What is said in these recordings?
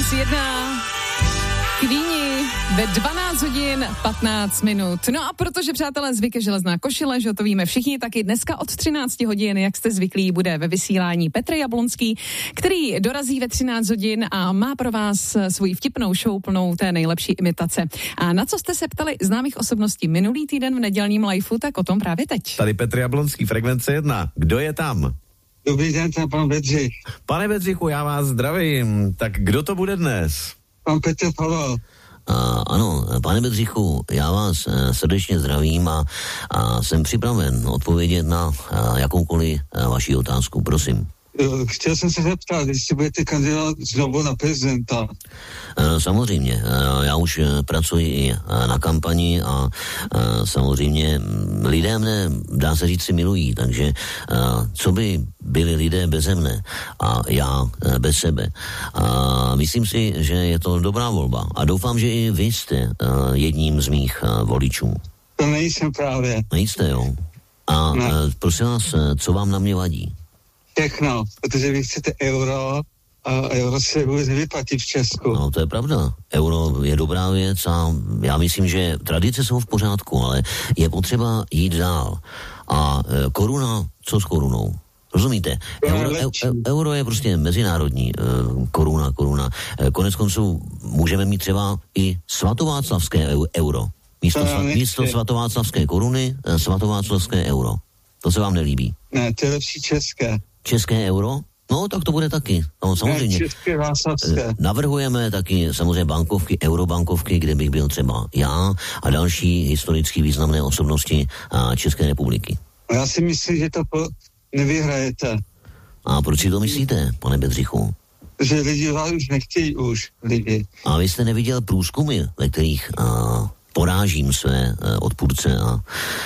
plus 1 k Víni ve 12 hodin 15 minut. No a protože, přátelé, zvyk je železná košile, že to víme všichni, taky dneska od 13 hodin, jak jste zvyklí, bude ve vysílání Petr Jablonský, který dorazí ve 13 hodin a má pro vás svoji vtipnou show plnou té nejlepší imitace. A na co jste se ptali známých osobností minulý týden v nedělním liveu, tak o tom právě teď. Tady Petr Jablonský, Frekvence 1. Kdo je tam? Dobrý den, tam pan Bedřich. Pane Bedřichu, já vás zdravím. Tak kdo to bude dnes? Pan Petr Pavel. Ano, pane Bedřichu, já vás srdečně zdravím a jsem připraven odpovědět na jakoukoliv vaši otázku, prosím. Chtěl jsem se zeptat, jestli budete kandidovat znovu na prezidenta. Samozřejmě, já už pracuji i na kampani a samozřejmě lidé mne, dá se říct, si milují, takže co by byli lidé beze mne a já bez sebe. Myslím si, že je to dobrá volba a doufám, že i vy jste jedním z mých voličů. To nejsem právě. Nejste, jo? A prosím vás, co vám na mě vadí? Všechno, protože vy chcete euro a euro se vůbec nevyplatí v Česku. No, to je pravda. Euro je dobrá věc a já myslím, že tradice jsou v pořádku, ale je potřeba jít dál. A koruna, co s korunou? Rozumíte? Euro je prostě mezinárodní koruna. Konec konců můžeme mít třeba i svatováclavské euro. Místo svatováclavské koruny, svatováclavské euro. To se vám nelíbí? Ne, to je lepší české. České euro? No, tak to bude taky. No, samozřejmě. Ne, české václavské. Navrhujeme taky samozřejmě bankovky, eurobankovky, kde bych byl třeba já a další historicky významné osobnosti České republiky. Já si myslím, že to nevyhrajete. A proč si to myslíte, pane Bedřichu? Že lidi vás už nechtějí lidi. A vy jste neviděl průzkumy, ve kterých porážím své odpůrce a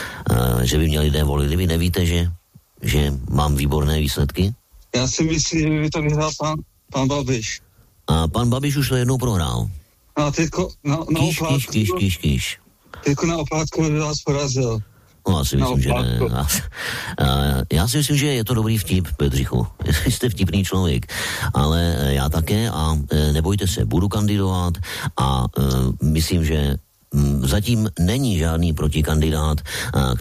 že by mě lidé volili. Vy nevíte, že mám výborné výsledky? Já si myslím, že by to vyhrál pan Babiš. A pan Babiš už to jednou prohrál. A teďko na oplátku... Kýš. Teďko na oplátku by vás porazil. No, já si myslím, že ne. Já si myslím, že je to dobrý vtip, Bedřichu. Jste vtipný člověk. Ale já také a nebojte se, budu kandidovat a myslím, že zatím není žádný protikandidát,